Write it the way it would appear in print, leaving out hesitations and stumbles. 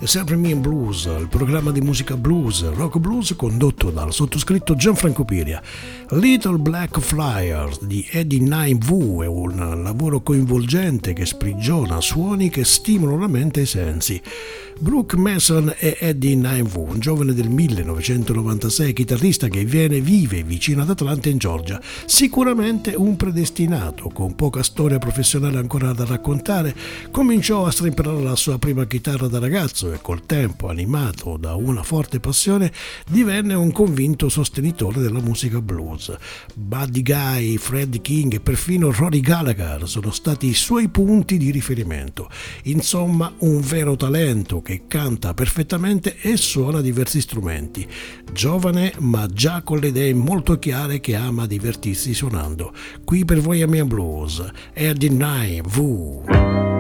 Sempre Me and Blues, il programma di musica blues, rock blues condotto dal sottoscritto Gianfranco Piria. Little Black Flyers di Eddie Nine Wu è un lavoro coinvolgente che sprigiona suoni che stimolano la mente e i sensi. Brooke Mason è Eddie Nine Wu, un giovane del 1996 chitarrista che vive vicino ad Atlanta in Georgia, sicuramente un predestinato, con poca storia professionale ancora da raccontare. Cominciò a strimpellare la sua prima chitarra da ragazzo e col tempo, animato da una forte passione, divenne un convinto sostenitore della musica blues. Buddy Guy, Freddie King e perfino Rory Gallagher sono stati i suoi punti di riferimento. Insomma, un vero talento che canta perfettamente e suona diversi strumenti. Giovane ma già con le idee molto chiare che ama divertirsi suonando. Qui per voi a Me and Blues, Eddie Nine Wu.